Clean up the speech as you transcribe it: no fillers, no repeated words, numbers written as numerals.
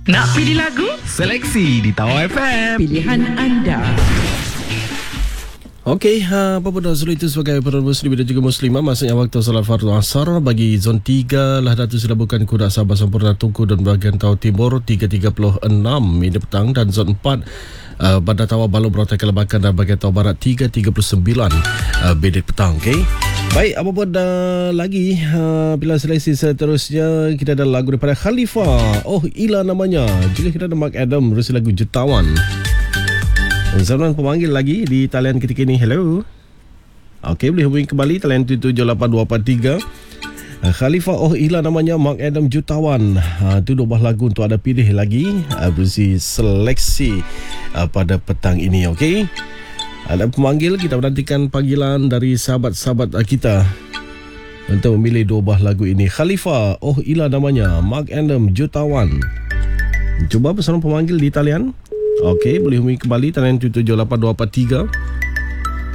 Nak pilih lagu? Seleksi di Tawar FM. Pilihan anda. Okey, apa pun dah sulit itu sebagai peranan muslim dan juga muslimah. Masanya waktu salat fardu asar bagi zon 3 lah Datu Silabukan Kuda Sabah Sempurna Tunku dan bahagian Tawau Timur 3.36 ini petang, dan zon 4 Bandar Tawau Balu Berotai Kelabakan dan bahagian Tawau Barat 3.39 bedit petang. Okey. Baik, apa pun lagi bila seleksi seterusnya kita ada lagu daripada Khalifah. Oh, Ila namanya. Juga kita ada Mark Adam versi lagu Jutawan. Seorang pemanggil lagi di talian ketika ini. Hello. Okey, boleh hubungi kembali talian 778243. Khalifah Oh Ila namanya, Mark Adam Jutawan. Itu 12 lagu untuk ada pilih lagi versi seleksi pada petang ini. Okey. Ada pemanggil, kita menantikan panggilan dari sahabat-sahabat kita untuk memilih 12 lagu ini. Khalifah Oh Ila namanya, Mark Adam Jutawan. Cuba bersama pemanggil di talian. Okey, boleh hubungi kembali talian 778243.